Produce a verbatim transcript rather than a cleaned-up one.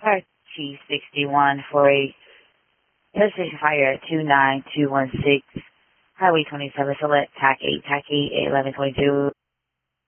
Car T sixty-one for a Station Fire two nine two one six, Highway twenty-seven, select T A C eight, T A C eight, eleven twenty-two.